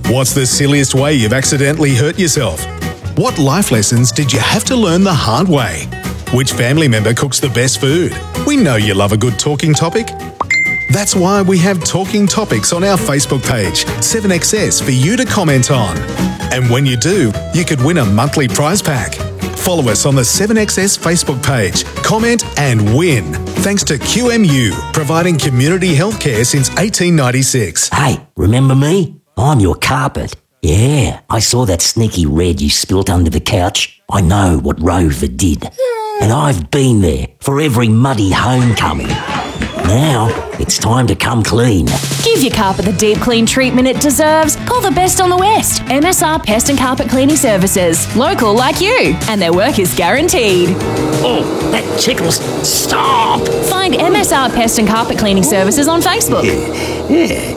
What's the silliest way you've accidentally hurt yourself? What life lessons did you have to learn the hard way? Which family member cooks the best food? We know you love a good talking topic. That's why we have talking topics on our Facebook page, 7XS, for you to comment on. And when you do, you could win a monthly prize pack. Follow us on the 7XS Facebook page, comment and win. Thanks to QMU, providing community healthcare since 1896. Hey, remember me? I'm your carpet. Yeah, I saw that sneaky red you spilt under the couch. I know what Rover did. And I've been there for every muddy homecoming. Now, it's time to come clean. Give your carpet the deep clean treatment it deserves. Call the best on the West. MSR Pest and Carpet Cleaning Services. Local like you. And their work is guaranteed. Oh, that tickles. Stop! Find MSR Pest and Carpet Cleaning Services on Facebook. Yeah.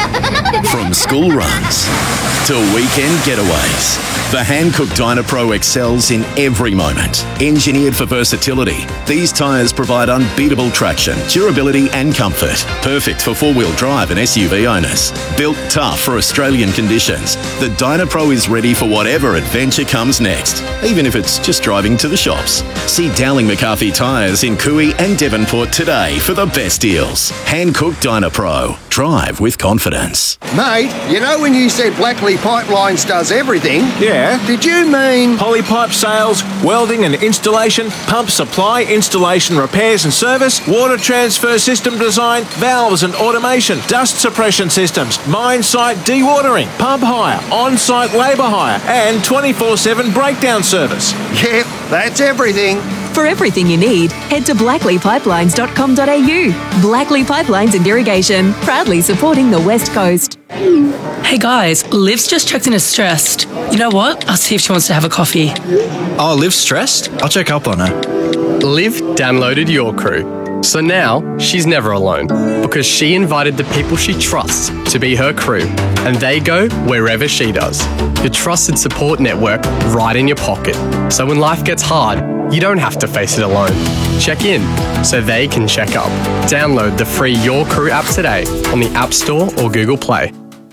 From school runs to weekend getaways, the Hankook Dynapro excels in every moment. Engineered for versatility, these tyres provide unbeatable traction, durability and comfort. Perfect for four-wheel drive and SUV owners. Built tough for Australian conditions, the Dynapro is ready for whatever adventure comes next, even if it's just driving to the shops. See Dowling McCarthy Tyres in Cooey and Devonport today for the best deals. Hankook Dynapro. Drive with confidence. Mate, you know when you said Blackley Pipelines does everything? Yeah. Did you mean... Polypipe sales, welding and installation, pump supply, installation, repairs and service, water transfer system design, valves and automation, dust suppression systems, mine site dewatering, pump hire, on-site labour hire and 24/7 breakdown service? Yep, that's everything. For everything you need, head to blackleypipelines.com.au. Blackley Pipelines and Irrigation, proudly supporting the West Coast. Hey guys, Liv's just checked in as stressed. You know what? I'll see if she wants to have a coffee. Oh, Liv's stressed? I'll check up on her. Liv downloaded Your Crew. So now she's never alone because she invited the people she trusts to be her crew and they go wherever she does. Your trusted support network right in your pocket. So when life gets hard, you don't have to face it alone. Check in so they can check up. Download the free Your Crew app today on the App Store or Google Play.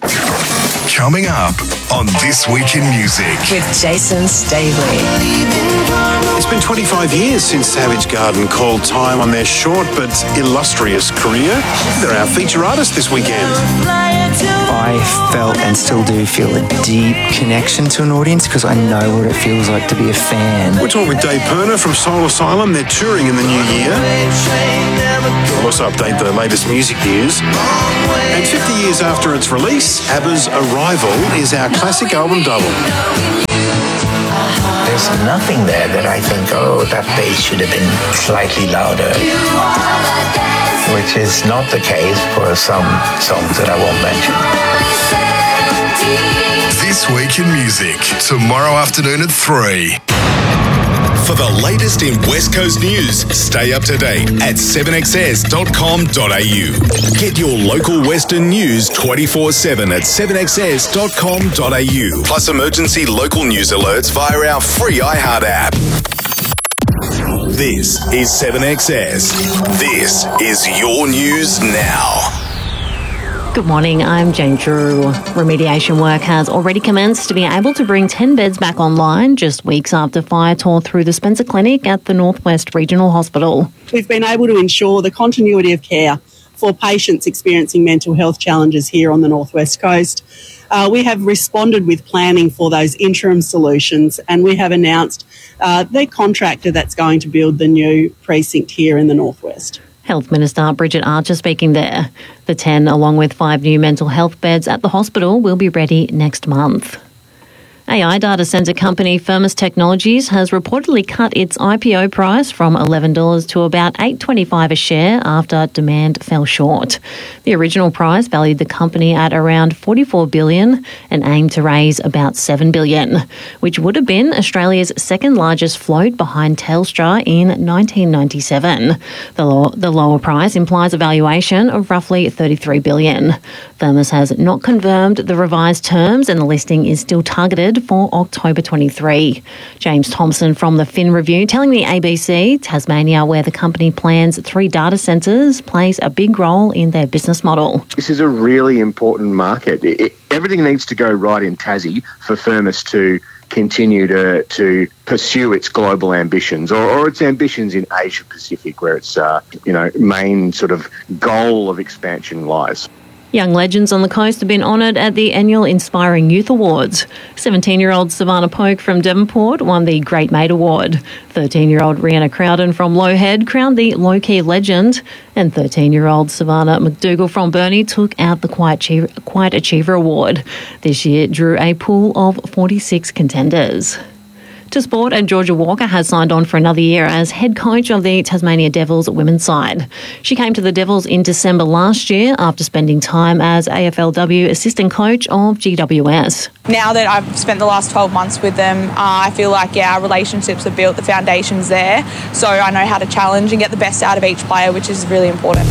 Coming up on This Week in Music with Jason Staley. It's been 25 years since Savage Garden called time on their short but illustrious career. They're our feature artist this weekend. I felt and still do feel a deep connection to an audience because I know what it feels like to be a fan. We're talking with Dave Perner from Soul Asylum. They're touring in the new year. We'll also update the latest music news. And 50 years after its release, ABBA's Arrival is our classic album double. There's nothing there that I think, oh, that bass should have been slightly louder. Which is not the case for some songs that I won't mention. This Week in Music, tomorrow afternoon at 3. For the latest in West Coast news, stay up to date at 7xs.com.au. Get your local Western news 24/7 at 7xs.com.au. Plus emergency local news alerts via our free iHeart app. This is 7XS. This is your news now. Good morning, I'm Jane Drew. Remediation work has already commenced to be able to bring 10 beds back online just weeks after fire tore through the Spencer Clinic at the Northwest Regional Hospital. We've been able to ensure the continuity of care for patients experiencing mental health challenges here on the Northwest Coast. We have responded with planning for those interim solutions, and we have announced the contractor that's going to build the new precinct here in the Northwest. Health Minister Bridget Archer speaking there. The 10, along with 5 new mental health beds at the hospital, will be ready next month. AI data centre company Firmus Technologies has reportedly cut its IPO price from $11 to about $8.25 a share after demand fell short. The original price valued the company at around $44 billion and aimed to raise about $7 billion, which would have been Australia's second largest float behind Telstra in 1997. The lower price implies a valuation of roughly $33 billion. Firmus has not confirmed the revised terms and the listing is still targeted targeted for October 23. James Thompson from the Fin Review telling the ABC Tasmania, where the company plans 3 data centres, plays a big role in their business model. This is a really important market. Everything needs to go right in Tassie for Firmus to continue to pursue its global ambitions or its ambitions in Asia Pacific, where its main sort of goal of expansion lies. Young legends on the coast have been honoured at the annual Inspiring Youth Awards. 17-year-old Savannah Polk from Devonport won the Great Mate Award. 13-year-old Rhianna Crowden from Lowhead crowned the Low Key Legend. And 13-year-old Savannah McDougall from Burnie took out the Quiet Achiever Award. This year drew a pool of 46 contenders. To sport, and Georgia Walker has signed on for another year as head coach of the Tasmania Devils women's side. She came to the Devils in December last year after spending time as AFLW assistant coach of GWS. Now that I've spent the last 12 months with them, I feel like, our relationships are built, the foundation's there, so I know how to challenge and get the best out of each player, which is really important.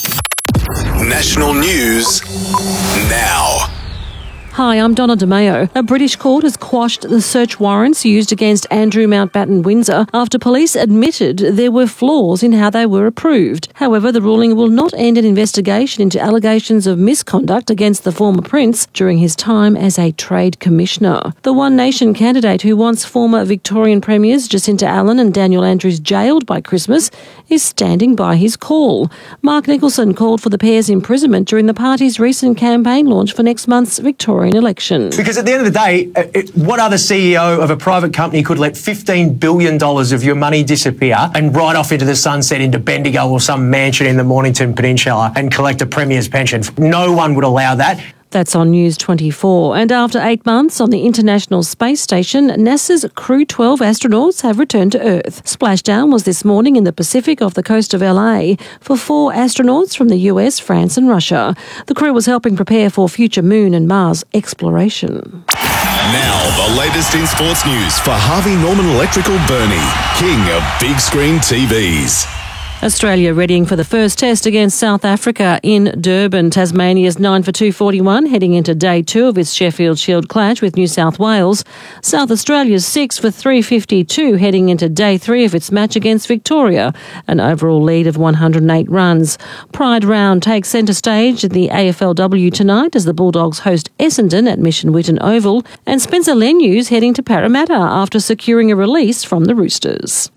National news now. Hi, I'm Donna DeMayo. A British court has quashed the search warrants used against Andrew Mountbatten Windsor after police admitted there were flaws in how they were approved. However, the ruling will not end an investigation into allegations of misconduct against the former prince during his time as a trade commissioner. The One Nation candidate who wants former Victorian premiers Jacinta Allen and Daniel Andrews jailed by Christmas is standing by his call. Mark Nicholson called for the pair's imprisonment during the party's recent campaign launch for next month's Victorian election. Because at the end of the day, what other CEO of a private company could let $15 billion of your money disappear and ride off into the sunset into Bendigo or some mansion in the Mornington Peninsula and collect a premier's pension? No one would allow that. That's on News 24. And after 8 months on the International Space Station, NASA's Crew 12 astronauts have returned to Earth. Splashdown was this morning in the Pacific off the coast of LA for 4 astronauts from the US, France and Russia. The crew was helping prepare for future Moon and Mars exploration. Now, the latest in sports news for Harvey Norman Electrical Burnie, king of big screen TVs. Australia readying for the first test against South Africa in Durban. Tasmania's 9 for 241 heading into day 2 of its Sheffield Shield clash with New South Wales. South Australia's 6 for 352 heading into day 3 of its match against Victoria, an overall lead of 108 runs. Pride Round takes centre stage at the AFLW tonight as the Bulldogs host Essendon at Mission Whitten Oval, and Spencer Lenyu's heading to Parramatta after securing a release from the Roosters.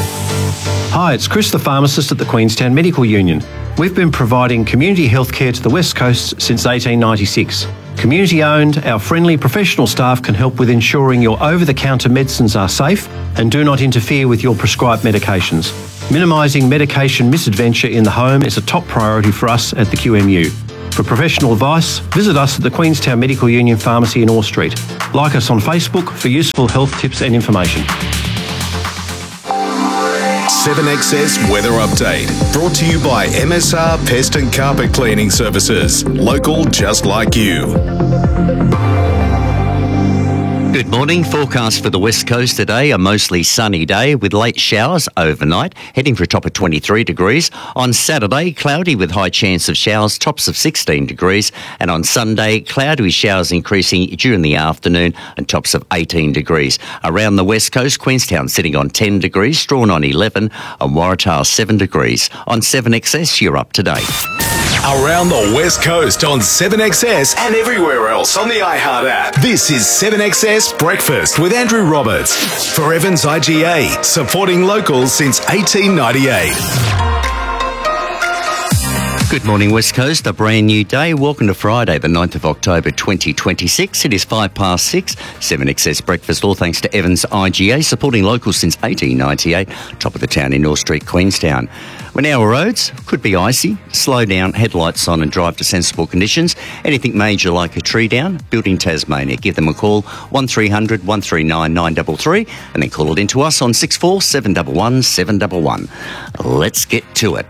Hi, it's Chris the pharmacist at the Queenstown Medical Union. We've been providing community health care to the West Coast since 1896. Community owned, our friendly professional staff can help with ensuring your over-the-counter medicines are safe and do not interfere with your prescribed medications. Minimising medication misadventure in the home is a top priority for us at the QMU. For professional advice, visit us at the Queenstown Medical Union Pharmacy in Orr Street. Like us on Facebook for useful health tips and information. 7XS Weather Update, brought to you by MSR Pest and Carpet Cleaning Services, local just like you. Good morning. Forecast for the West Coast today, a mostly sunny day with late showers overnight, heading for a top of 23 degrees. On Saturday, cloudy with high chance of showers, tops of 16 degrees. And on Sunday, cloudy with showers increasing during the afternoon and tops of 18 degrees. Around the West Coast, Queenstown sitting on 10 degrees, Strawn on 11 and Waratah 7 degrees. On 7XS, you're up to date. Around the West Coast on 7XS and everywhere else on the iHeart app. This is 7XS Breakfast with Andrew Roberts for Evans IGA, supporting locals since 1898. Good morning, West Coast. A brand new day. Welcome to Friday, the 9th of October, 2026. It is 6:05. 7XS Breakfast, all thanks to Evans IGA, supporting locals since 1898. Top of the town in North Street, Queenstown. When our roads could be icy, slow down, headlights on and drive to sensible conditions. Anything major like a tree down, Building Tasmania. Give them a call, 1300 139 933, and then call it into us on 64 711 711. Let's get to it.